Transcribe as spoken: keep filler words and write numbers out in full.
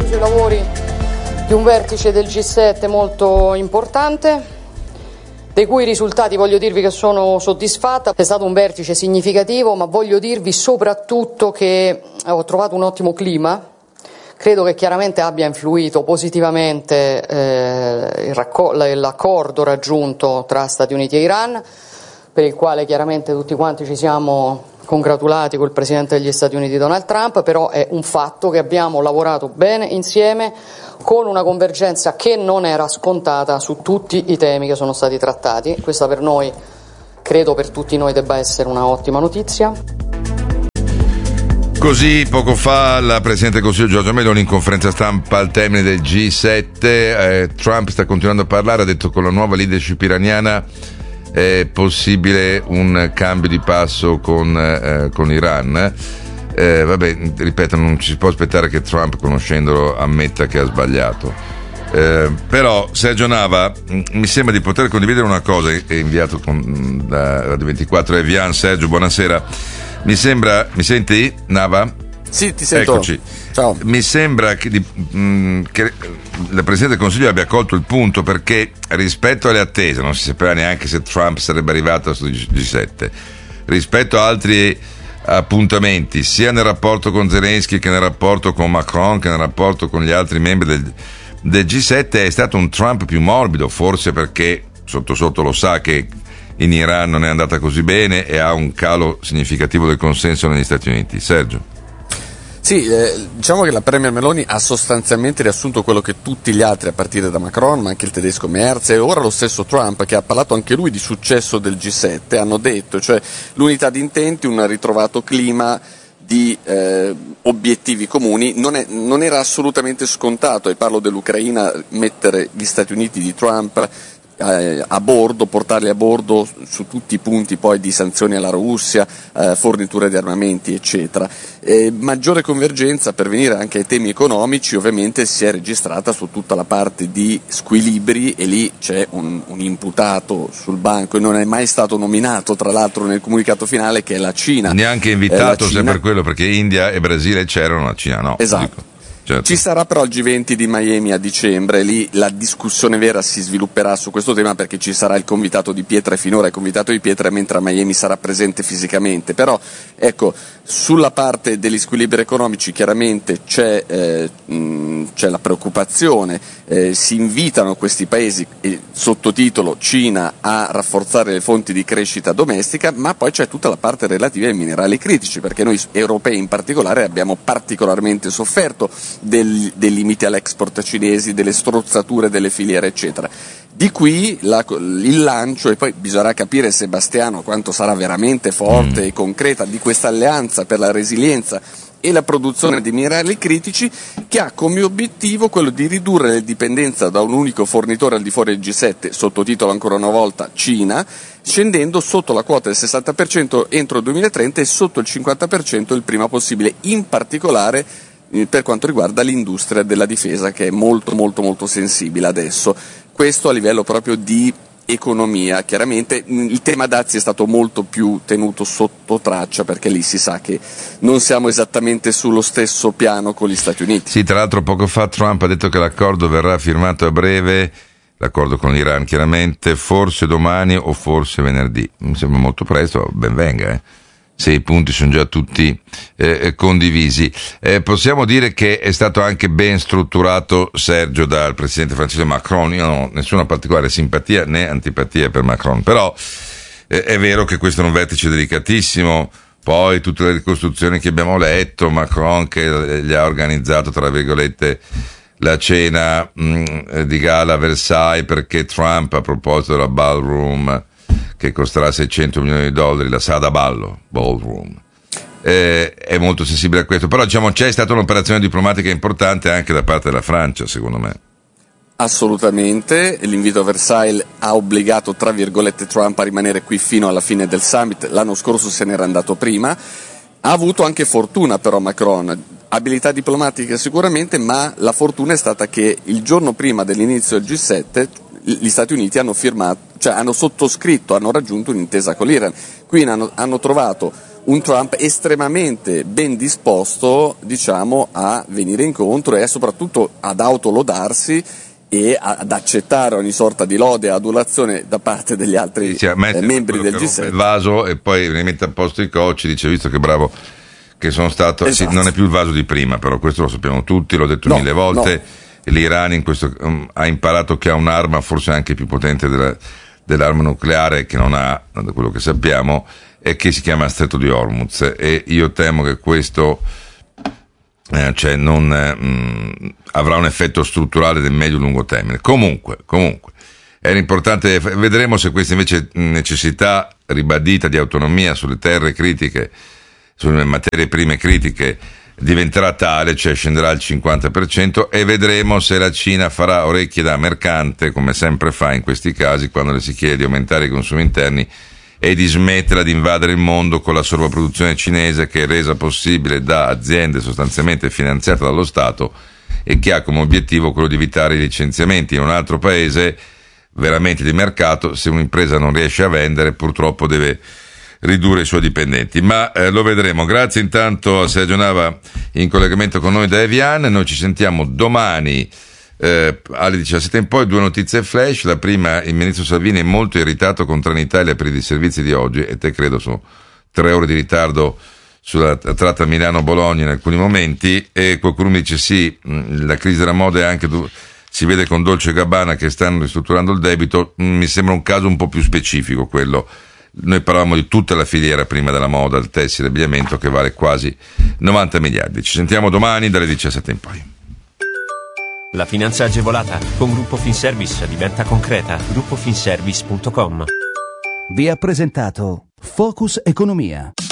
sui lavori di un vertice del G sette molto importante, dei cui risultati voglio dirvi che sono soddisfatta. È stato un vertice significativo, ma voglio dirvi soprattutto che ho trovato un ottimo clima. Credo che chiaramente abbia influito positivamente eh, il racco- l'accordo raggiunto tra Stati Uniti e Iran, per il quale chiaramente tutti quanti ci siamo congratulati col Presidente degli Stati Uniti Donald Trump, però è un fatto che abbiamo lavorato bene insieme con una convergenza che non era scontata su tutti i temi che sono stati trattati. Questa per noi, credo per tutti noi, debba essere una ottima notizia. Così poco fa la Presidente del Consiglio Giorgia Meloni in conferenza stampa al termine del G sette, eh, Trump sta continuando a parlare, ha detto che con la nuova leadership iraniana è possibile un cambio di passo con, eh, con l'Iran. Eh, vabbè, ripeto, non ci si può aspettare che Trump, conoscendolo, ammetta che ha sbagliato. Eh, però Sergio Nava, mi sembra di poter condividere una cosa, è inviato con, da Radio ventiquattro Evian. Sergio, buonasera. Mi sembra, mi senti, Nava? Sì, ti sento. Eccoci. Ciao. Mi sembra che, di, mh, che la Presidente del Consiglio abbia colto il punto, perché rispetto alle attese, non si sapeva neanche se Trump sarebbe arrivato sul G sette, rispetto a altri appuntamenti, sia nel rapporto con Zelensky che nel rapporto con Macron che nel rapporto con gli altri membri del, del G sette, è stato un Trump più morbido, forse perché sotto sotto lo sa che in Iran non è andata così bene e ha un calo significativo del consenso negli Stati Uniti. Sergio? Sì, eh, diciamo che la Premier Meloni ha sostanzialmente riassunto quello che tutti gli altri, a partire da Macron, ma anche il tedesco Merz e ora lo stesso Trump, che ha parlato anche lui di successo del G sette, hanno detto, cioè l'unità di intenti, un ritrovato clima di eh, obiettivi comuni. Non, è, non era assolutamente scontato, e parlo dell'Ucraina, mettere gli Stati Uniti di Trump a bordo, portarli a bordo su tutti i punti poi di sanzioni alla Russia, eh, forniture di armamenti eccetera. E maggiore convergenza, per venire anche ai temi economici, ovviamente si è registrata su tutta la parte di squilibri, e lì c'è un, un imputato sul banco e non è mai stato nominato tra l'altro nel comunicato finale, che è la Cina. Neanche invitato, se per quello, perché India e Brasile c'erano, la Cina no. Esatto. Certo. Ci sarà però il G venti di Miami a dicembre, lì la discussione vera si svilupperà su questo tema, perché ci sarà il convitato di pietra, e finora il convitato di pietra, mentre a Miami sarà presente fisicamente. Però ecco, sulla parte degli squilibri economici chiaramente c'è, eh, mh, c'è la preoccupazione, eh, si invitano questi paesi, eh, sottotitolo Cina, a rafforzare le fonti di crescita domestica, ma poi c'è tutta la parte relativa ai minerali critici, perché noi europei in particolare abbiamo particolarmente sofferto Del, dei limiti all'export cinesi, delle strozzature delle filiere eccetera. Di qui la, il lancio, e poi bisognerà capire, Sebastiano, quanto sarà veramente forte mm. e concreta, di questa alleanza per la resilienza e la produzione di minerali critici, che ha come obiettivo quello di ridurre la dipendenza da un unico fornitore al di fuori del G sette, sottotitolo ancora una volta Cina, scendendo sotto la quota del sessanta per cento entro il duemilatrenta e sotto il cinquanta per cento il prima possibile, in particolare per quanto riguarda l'industria della difesa, che è molto molto molto sensibile adesso. Questo a livello proprio di economia. Chiaramente il tema dazi è stato molto più tenuto sotto traccia, perché lì si sa che non siamo esattamente sullo stesso piano con gli Stati Uniti. Sì, tra l'altro poco fa Trump ha detto che l'accordo verrà firmato a breve, l'accordo con l'Iran chiaramente, forse domani o forse venerdì. Mi sembra molto presto, ben venga, eh. Se i punti sono già tutti eh, condivisi. Eh, possiamo dire che è stato anche ben strutturato, Sergio, dal presidente francese Macron. Io non ho nessuna particolare simpatia né antipatia per Macron, però eh, è vero che questo è un vertice delicatissimo. Poi tutte le ricostruzioni che abbiamo letto, Macron che gli ha organizzato, tra virgolette, la cena mh, di gala a Versailles, perché Trump, a proposito della ballroom che costerà seicento milioni di dollari, la sala da ballo, ballroom, eh, è molto sensibile a questo. Però diciamo c'è stata un'operazione diplomatica importante anche da parte della Francia, secondo me. Assolutamente, l'invito a Versailles ha obbligato, tra virgolette, Trump a rimanere qui fino alla fine del summit. L'anno scorso se n'era andato prima. Ha avuto anche fortuna però Macron, abilità diplomatiche sicuramente, ma la fortuna è stata che il giorno prima dell'inizio del G sette gli Stati Uniti hanno firmato, cioè hanno sottoscritto, hanno raggiunto un'intesa con l'Iran, quindi hanno, hanno trovato un Trump estremamente ben disposto, diciamo, a venire incontro e soprattutto ad autolodarsi e ad accettare ogni sorta di lode e adulazione da parte degli altri sì, eh, membri del G sette. Il vaso e poi mette a posto i cocci, dice visto che bravo che sono stato, esatto. Sì, non è più il vaso di prima, però questo lo sappiamo tutti, l'ho detto no, mille volte, no. L'Iran in questo, um, ha imparato che ha un'arma forse anche più potente della, dell'arma nucleare che non ha, da quello che sappiamo, e che si chiama Stretto di Hormuz, e io temo che questo eh, cioè non eh, mh, avrà un effetto strutturale del medio-lungo termine. Comunque, comunque, era importante, vedremo se questa invece necessità ribadita di autonomia sulle terre critiche, sulle materie prime critiche, diventerà tale, cioè scenderà al cinquanta per cento, e vedremo se la Cina farà orecchie da mercante, come sempre fa in questi casi, quando le si chiede di aumentare i consumi interni e di smetterla di invadere il mondo con la sovrapproduzione cinese, che è resa possibile da aziende sostanzialmente finanziate dallo Stato e che ha come obiettivo quello di evitare i licenziamenti. In un altro paese veramente di mercato, se un'impresa non riesce a vendere, purtroppo deve ridurre i suoi dipendenti, ma eh, lo vedremo. Grazie intanto a Sergio Nava in collegamento con noi da Evian. Noi ci sentiamo domani eh, alle diciassette in poi. Due notizie flash: la prima, il ministro Salvini è molto irritato con Trenitalia per i disservizi di oggi, e te credo sono tre ore di ritardo sulla tratta Milano-Bologna in alcuni momenti, e qualcuno mi dice sì, la crisi della moda è anche du- si vede con Dolce e Gabbana che stanno ristrutturando il debito. Mi sembra un caso un po' più specifico quello. Noi parlavamo di tutta la filiera prima della moda, il tessile, l'abbigliamento, che vale quasi novanta miliardi. Ci sentiamo domani dalle diciassette in poi. La finanza agevolata con Gruppo Finservice diventa concreta. gruppo finservice punto com. Vi ha presentato Focus Economia.